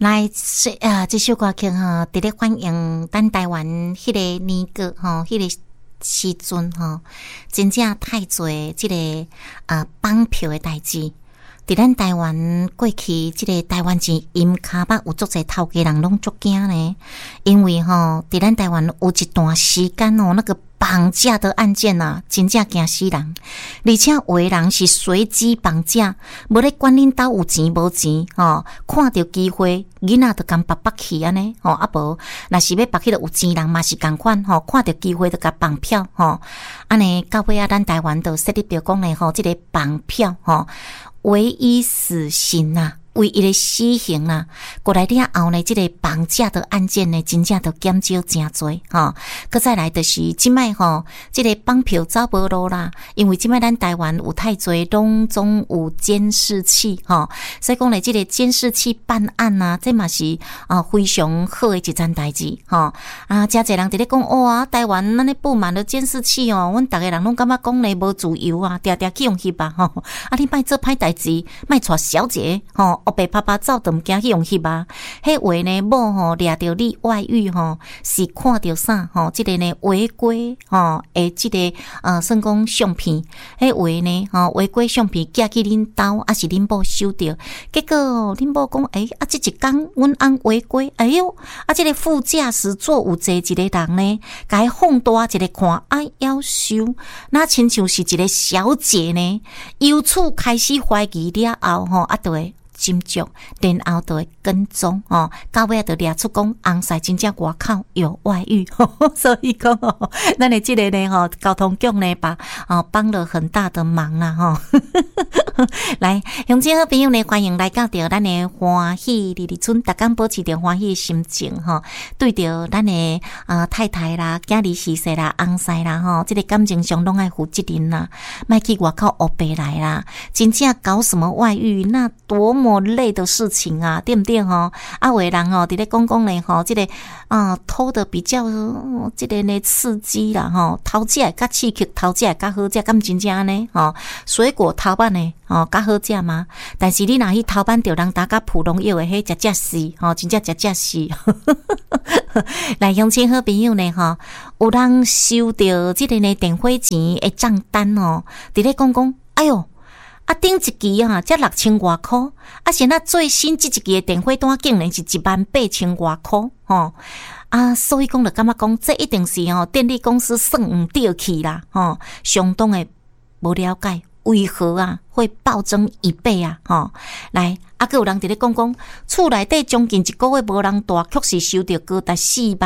来，这首歌曲吼，伫咧反映咱台湾迄个年过吼，迄个时阵吼，真正太侪即个绑票的代志。伫咱台湾过去，即个台湾钱银卡巴有足侪头家人拢足惊呢，因为吼，伫咱台湾有一段时间哦，那个绑架的案件啊，真正惊死人，而且有的人是随机绑架，无咧管恁兜有钱无钱吼，看到机会，囡仔就共绑去安尼吼，啊无若是要绑迄个有钱人嘛是共款吼，看到机会就甲绑票吼，安尼到尾啊，咱台湾就设立着讲咧吼，即个绑票吼，唯一死刑啊。唯一的死刑啦，过来了后呢，这个绑架的案件呢，真正都减少真多哈。搁再来就是即摆吼，这个绑票走无路啦，因为即摆咱台湾有太侪拢总有监视器哈，所以讲咧，这个监视器办案啊，这嘛是非常好的一件代志哈。真侪人伫咧讲哇，台湾咱咧布满了监视器哦，阮逐个人拢感觉讲咧无自由啊，定定去用翕啊吼。你莫做歹代志，莫带小姐吼。黑白啪啪走都毋惊去用翕啊！迄话呢，某吼掠着你外遇吼，是看着啥吼？即个呢违规吼，即个算讲相片，迄话呢吼违规相片寄去恁兜，还是恁某收着？结果恁某讲，即一工阮翁违规，即个副驾驶座有坐一个人呢，甲伊放大一个看，夭寿，那亲像是一个小姐呢。由此开始怀疑了后吼，就会斟酌，然后就会跟踪哦，到尾就掠出讲翁婿真正外口有外遇，所以讲哦，咱的这个呢吼，交通局呢帮了很大的忙啦吼。来，乡亲好朋友呢，欢迎来到着咱的欢喜里里村，逐天保持着欢喜的心情吼，对着咱的太太啦、囝儿媳妇啦、翁婿啦吼，这个感情上拢爱负责任啦，莫去外口黑白来啦，真正搞什么外遇，那多么累的事情啊，对不对吼？有的人吼，伫咧讲咧吼，这个偷的比较这个呢刺激啦吼，偷食会较刺激，偷食会较好食，敢真正安尼吼？水果偷板呢较好食吗？但是你若去偷板着人打甲普通药的，迄食死吼，真正食死。来，乡亲好朋友呢吼，有人收到这个呢电火钱的账单哦，伫咧讲，哎哟。顶一期才6000多块，现在最新这一期的电火单竟然是18000多块吼。所以讲就感觉讲，这一定是电力公司算唔对去啦吼，相当的无了解，为何会暴增1倍啊吼？来。还有人伫咧讲，厝内底将近一个月无人大，确实收到高达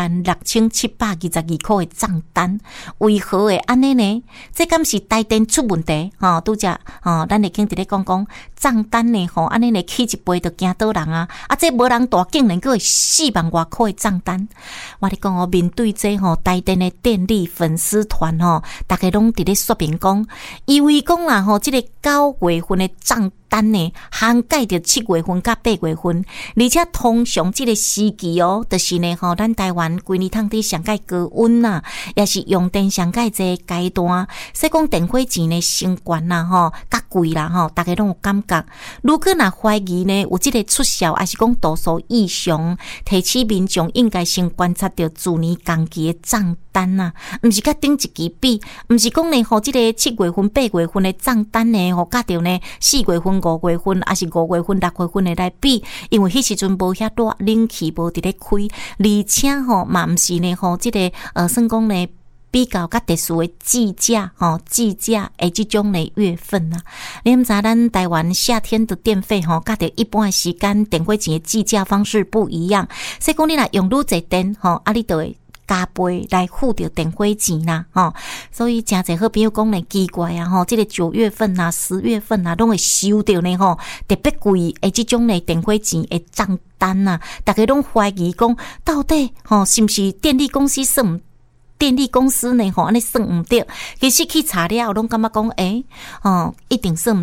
46722块的账单，为何会安尼呢？这敢是台电出问题吼？拄则咱已经伫咧讲账单呢吼，安尼呢起一倍就惊倒人啊！这无人大，竟然个4万多块的账单，我咧讲面对这台电的电力粉丝团大家拢伫咧说明讲，以为讲啦这个9月份的账单呢涵盖着7月份甲8月份，而且通常这个时期就是呢咱台湾规年通底上盖高温啦，也是用电上盖这阶段，所以讲电火钱呢升悬啦较贵啦大家拢有感觉。如果若怀疑呢有这个出效，还是讲度数异常，提起民众应该先观察到去年同期的账单啊，毋是甲顶一期比，毋是讲呢这个7月份、8月份的账单呢甲着呢4月份、5月份，还是5月份、6月份的来比，因为迄时阵无遐多冷气无伫咧开，而且嘛毋是呢这个算讲呢比较较特殊的计价计价的这种的月份啊。你毋知咱台湾夏天的电费甲着一般的时间电火钱的计价方式不一样，所以讲你若用愈侪电你就会加倍来付着电火钱啦所以真侪好朋友讲咧奇怪啊这个9月份啊、10月份啊，拢会收到呢特别贵的这种呢电火钱的账单啊，大家拢怀疑讲到底是不是电力公司算？电力公司呢安尼算毋对，其实去查了拢感觉讲一定算毋对，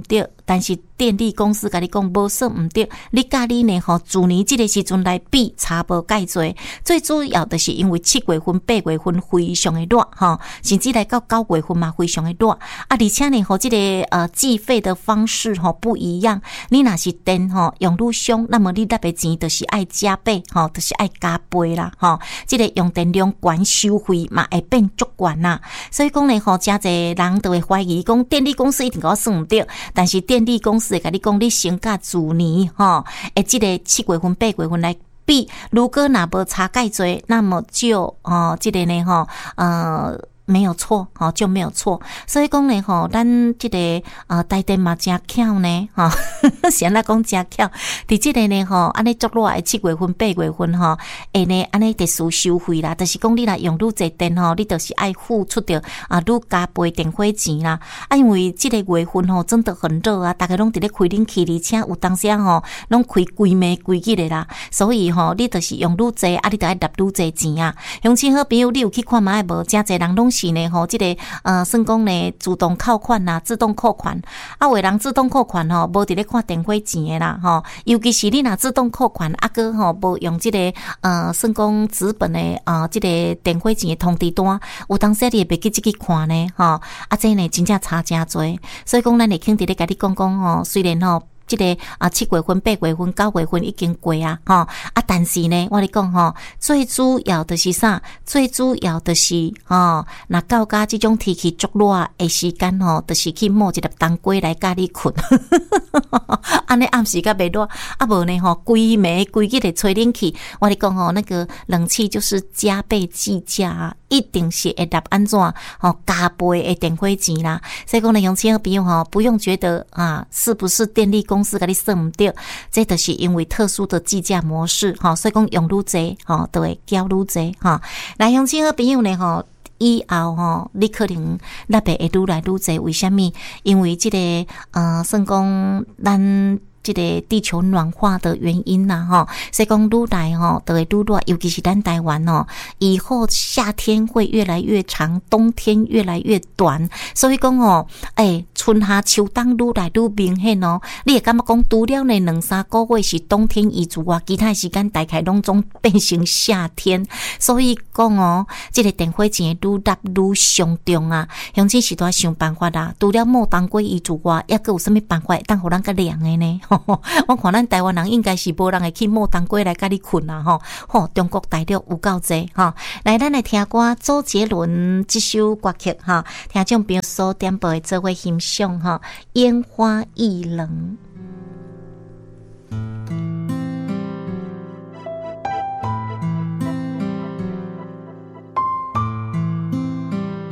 但是电力公司甲你讲无算毋对，你甲你呢去年这个时阵来比差无介多，最主要的是因为7月份、8月份非常的热甚至来到9月份嘛非常的热而且呢这个计费的方式不一样，你若是电用愈凶，那么你那边钱就是爱加倍就是爱加倍啦这个用电量悬收费嘛会变足悬啦，所以讲呢真侪人都会怀疑讲电力公司一定甲算毋对，但是电力公司会甲你讲你先甲去年这个7月份、8月份来比，如果若无差介多，那么就这个呢没有错就没有错。所以讲呢咱这个台电嘛真巧呢先来讲真巧，伫这个呢安尼足热的7月份、8月份会呢安尼特殊收费啦，就是讲你若用愈侪电你就是爱付出着愈加倍电费钱啦因为这个月份真的很热大家拢伫咧开冷气，而且有当时拢开规暝规日的啦，所以你就是用愈侪你就爱纳愈侪钱乡亲好朋友，你有去看嘛？无真侪人拢是呢这个算讲呢自动扣款啦、自动扣款有的人自动扣款无伫咧看电费钱的啦尤其是你若自动扣款个无用这个算讲纸本的这个电费钱的通知单，有当时你会袂记去看呢这呢真正差真多，所以讲咱会肯伫咧甲你讲虽然这个7月份、8月份、9月份已经过但是呢我跟你讲最主要的是啥？最主要的是那到家这种天气足热的时间就是去摸一粒当归来甲你困安尼暗时甲袂热无呢规暝规日的吹冷气，我跟你讲那个冷气就是加倍计价一定是会纳安怎加倍的电费钱啦。所以讲呢乡亲朋友不用觉得是不是电力公司甲你算毋对，这就是因为特殊的计价模式所以讲用愈侪都会交愈侪来乡亲朋友呢以后你可能那边会愈来愈侪，为什么？因为这个算讲咱这个地球暖化的原因啦所以讲愈来都会愈热，尤其是咱台湾以后夏天会越来越长，冬天越来越短，所以讲春夏秋冬愈来愈明显你会感觉讲除了呢2-3个月是冬天以外，其他时间大概拢总变成夏天，所以讲这个电费钱愈纳愈上重乡亲是都要想办法啦，除了莫当归以外，还有什么办法当互咱较凉的呢我看咱台湾人应该是无人会去莫当归来甲你困中国大陆有够济来咱来听歌周杰伦这首歌曲听众朋友锁点播做伙欣赏烟花易冷。